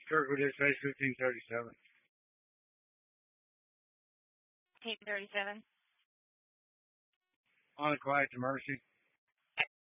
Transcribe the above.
Kirkwood Dispatch 1537. 1537. On the quiet to Mercy.